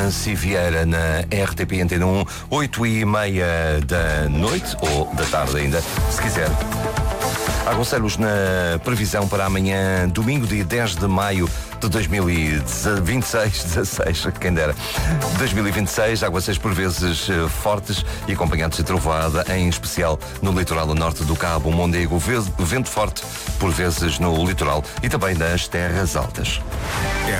Nancy Vieira na RTP Antena 1, 8h30 da noite, ou da tarde ainda, se quiser. Aconselho-os na previsão para amanhã, domingo, dia 10 de maio de 2026, 16, quem dera. 2026, aguaceiros por vezes fortes e acompanhados de trovoada, em especial no litoral norte do Cabo Mondego, vento forte por vezes no litoral e também nas terras altas.